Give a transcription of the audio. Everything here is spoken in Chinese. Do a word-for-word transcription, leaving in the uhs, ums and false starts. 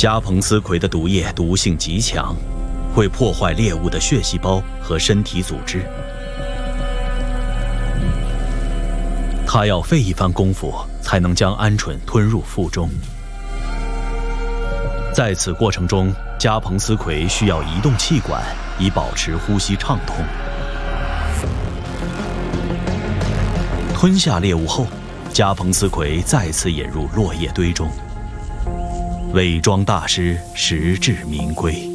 加蓬斯葵的毒液毒性极强，会破坏猎物的血细胞和身体组织。它要费一番功夫才能将鹌鹑吞入腹中。在此过程中，加蓬斯葵需要移动气管，以保持呼吸畅通。吞下猎物后，加蓬斯葵再次引入落叶堆中。伪装大师实至名归。